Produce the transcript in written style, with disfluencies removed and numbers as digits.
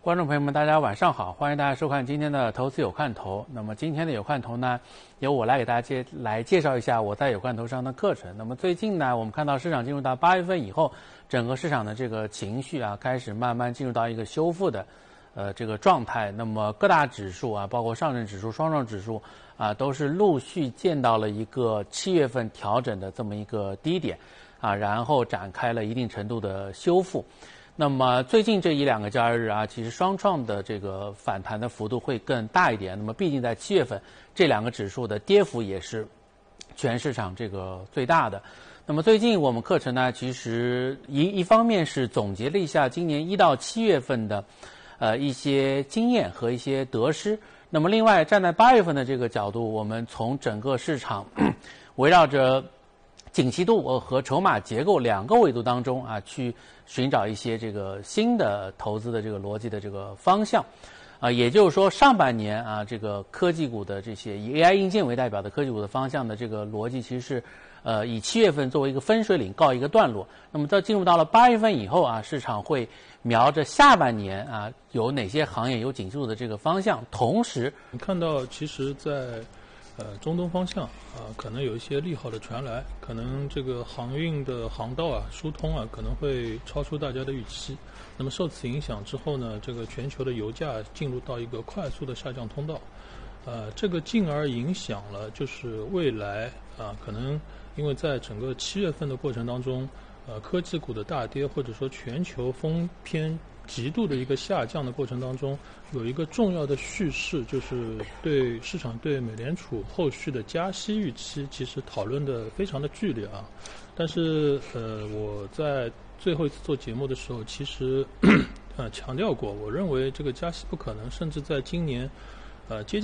观众朋友们，大家晚上好，欢迎大家收看今天的投资有看头。那么今天的有看头呢，由我来给大家介绍一下我在有看头上的课程。那么最近呢，我们看到市场进入到8月份以后，整个市场的这个情绪啊，开始慢慢进入到一个修复的这个状态。那么各大指数啊，包括上证指数、双创指数啊，都是陆续见到了一个7月份调整的这么一个低点啊，然后展开了一定程度的修复。那么最近这1-2个交易日啊，其实双创的这个反弹的幅度会更大一点。那么毕竟在7月份，这2个指数的跌幅也是全市场这个最大的。那么最近我们课程呢，其实一方面是总结了一下今年1到7月份的一些经验和一些得失。那么另外站在8月份的这个角度，我们从整个市场围绕着景气度和筹码结构2个维度当中啊，去寻找一些这个新的投资的这个逻辑的这个方向啊，也就是说上半年啊，这个科技股的这些以 AI 硬件为代表的科技股的方向的这个逻辑，其实是以7月份作为一个分水岭告一个段落。那么进入到了8月份以后啊，市场会瞄着下半年啊，有哪些行业有景气度的这个方向，同时你看到其实在中东方向可能有一些利好的传来，可能这个航运的航道疏通可能会超出大家的预期。那么受此影响之后呢，这个全球的油价进入到一个快速的下降通道，这个进而影响了就是未来可能因为在整个7月份的过程当中，科技股的大跌或者说全球风偏极度的一个下降的过程当中，有一个重要的叙事，就是对市场对美联储后续的加息预期其实讨论的非常的剧烈啊。但是我在最后一次做节目的时候，其实强调过，我认为这个加息不可能，甚至在今年接近